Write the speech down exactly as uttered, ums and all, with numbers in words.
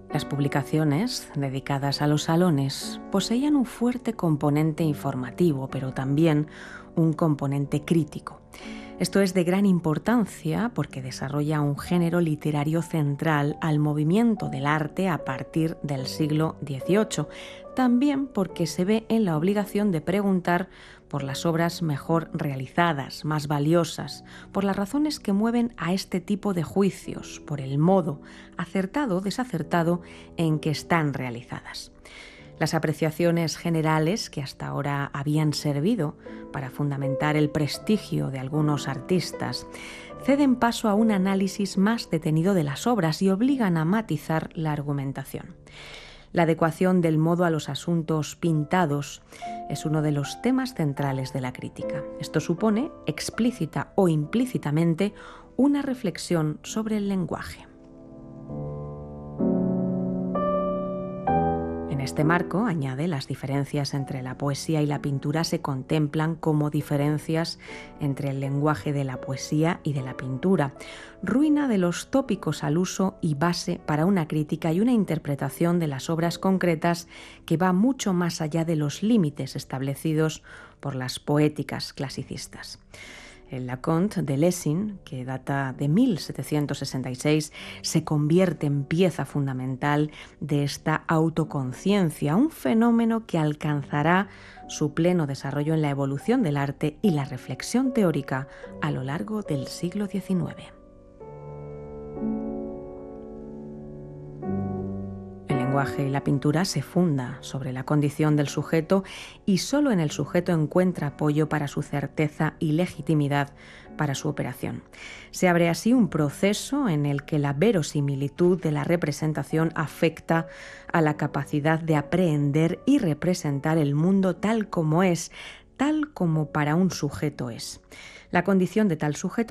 Las publicaciones dedicadas a los salones poseían un fuerte componente informativo, pero también un componente crítico. Esto es de gran importancia porque desarrolla un género literario central al movimiento del arte a partir del siglo dieciocho, también porque se ve en la obligación de preguntar por las obras mejor realizadas, más valiosas, por las razones que mueven a este tipo de juicios, por el modo, acertado o desacertado, en que están realizadas. Las apreciaciones generales que hasta ahora habían servido para fundamentar el prestigio de algunos artistas ceden paso a un análisis más detenido de las obras y obligan a matizar la argumentación. La adecuación del modo a los asuntos pintados es uno de los temas centrales de la crítica. Esto supone, explícita o implícitamente, una reflexión sobre el lenguaje. En este marco, añade, las diferencias entre la poesía y la pintura se contemplan como diferencias entre el lenguaje de la poesía y de la pintura, ruina de los tópicos al uso y base para una crítica y una interpretación de las obras concretas que va mucho más allá de los límites establecidos por las poéticas clasicistas. El Leconte de Lessing, que data de mil setecientos sesenta y seis, se convierte en pieza fundamental de esta autoconciencia, un fenómeno que alcanzará su pleno desarrollo en la evolución del arte y la reflexión teórica a lo largo del siglo diecinueve. El lenguaje y la pintura se funda sobre la condición del sujeto y solo en el sujeto encuentra apoyo para su certeza y legitimidad para su operación. Se abre así un proceso en el que la verosimilitud de la representación afecta a la capacidad de aprehender y representar el mundo tal como es, tal como para un sujeto es. La condición de tal sujeto